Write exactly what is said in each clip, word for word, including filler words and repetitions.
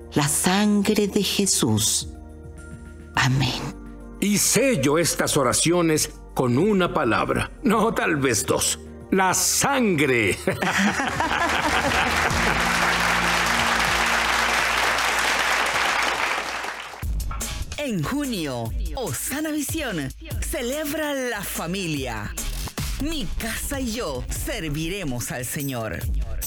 la sangre de Jesús. Amén. Y sello estas oraciones con una palabra, no, tal vez dos: la sangre. En junio, Osana Visión celebra la familia. Mi casa y yo serviremos al Señor.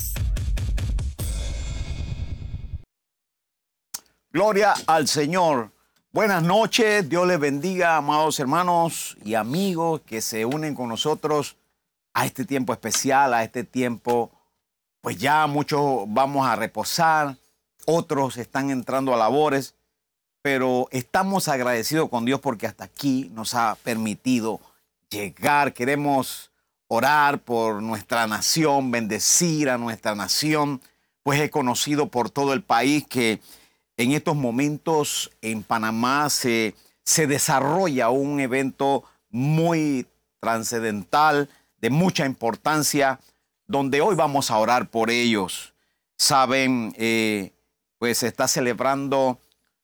Gloria al Señor. Buenas noches, Dios les bendiga, amados hermanos y amigos que se unen con nosotros a este tiempo especial, a este tiempo, pues ya muchos vamos a reposar, otros están entrando a labores, pero estamos agradecidos con Dios porque hasta aquí nos ha permitido llegar. Queremos orar por nuestra nación, bendecir a nuestra nación, pues he conocido por todo el país que en estos momentos en Panamá se, se desarrolla un evento muy trascendental, de mucha importancia, donde hoy vamos a orar por ellos. Saben, eh, pues se está celebrando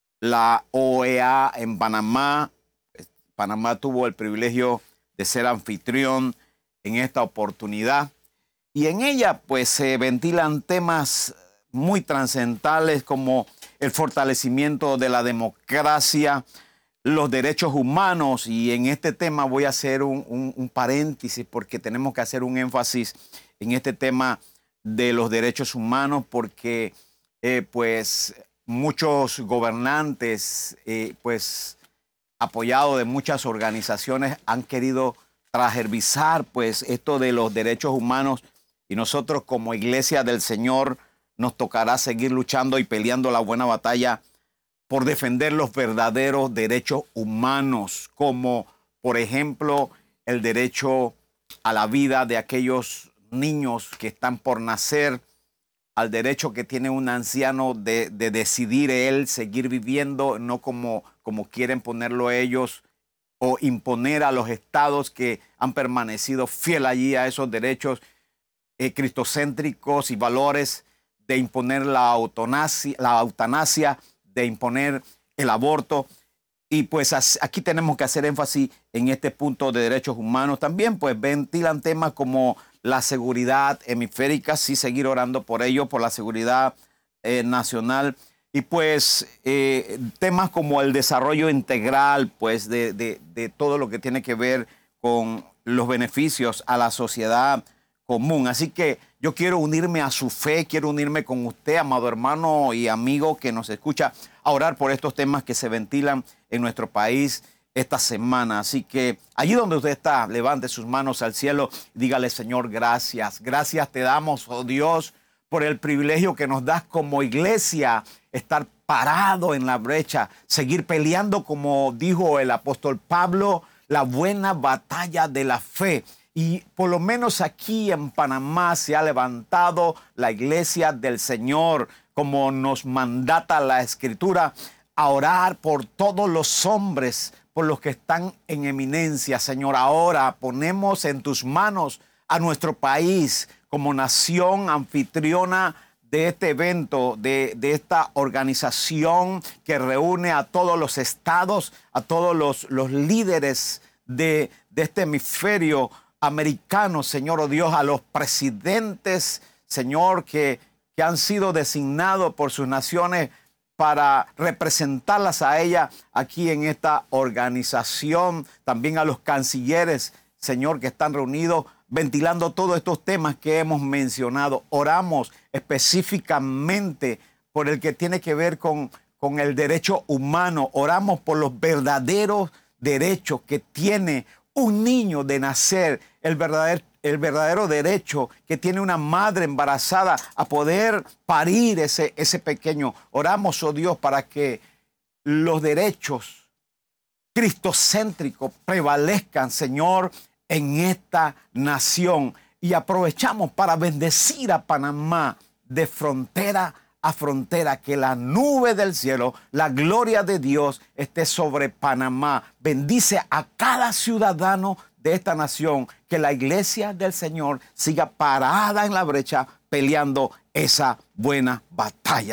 la O E A en Panamá. Panamá tuvo el privilegio de ser anfitrión en esta oportunidad. Y en ella pues se ventilan temas muy trascendentales como el fortalecimiento de la democracia, los derechos humanos. Y en este tema voy a hacer un, un, un paréntesis porque tenemos que hacer un énfasis en este tema de los derechos humanos porque eh, pues muchos gobernantes, eh, pues apoyados de muchas organizaciones, han querido transversar pues esto de los derechos humanos, y nosotros como Iglesia del Señor nos tocará seguir luchando y peleando la buena batalla por defender los verdaderos derechos humanos, como por ejemplo el derecho a la vida de aquellos niños que están por nacer, al derecho que tiene un anciano de, de decidir él seguir viviendo, no como, como quieren ponerlo ellos, o imponer a los estados que han permanecido fiel allí a esos derechos eh, cristocéntricos y valores, de imponer la eutanasia, la eutanasia, de imponer el aborto. Y pues aquí tenemos que hacer énfasis en este punto de derechos humanos. También pues ventilan temas como la seguridad hemisférica, sí seguir orando por ello, por la seguridad eh, nacional. Y pues eh, temas como el desarrollo integral pues de, de, de todo lo que tiene que ver con los beneficios a la sociedad común. Así que yo quiero unirme a su fe, quiero unirme con usted, amado hermano y amigo que nos escucha, a orar por estos temas que se ventilan en nuestro país esta semana. Así que allí donde usted está, levante sus manos al cielo y dígale: Señor, gracias. Gracias te damos, oh Dios, por el privilegio que nos das como iglesia, estar parado en la brecha, seguir peleando, como dijo el apóstol Pablo, la buena batalla de la fe. Y por lo menos aquí en Panamá se ha levantado la Iglesia del Señor, como nos mandata la Escritura, a orar por todos los hombres, por los que están en eminencia. Señor, ahora ponemos en tus manos a nuestro país como nación anfitriona de este evento, de, de esta organización que reúne a todos los estados, a todos los, los líderes de, de este hemisferio americano, Señor, oh Dios, a los presidentes, Señor, que, que han sido designados por sus naciones para representarlas a ella aquí en esta organización. También a los cancilleres, Señor, que están reunidos ventilando todos estos temas que hemos mencionado. Oramos específicamente por el que tiene que ver con, con el derecho humano. Oramos por los verdaderos derechos que tiene un niño de nacer, el verdadero, el verdadero derecho que tiene una madre embarazada a poder parir ese, ese pequeño. Oramos, oh Dios, para que los derechos cristocéntricos prevalezcan, Señor, en esta nación. Y aprovechamos para bendecir a Panamá de frontera a frontera, que la nube del cielo, la gloria de Dios esté sobre Panamá. Bendice a cada ciudadano de esta nación, que la Iglesia del Señor siga parada en la brecha peleando esa buena batalla.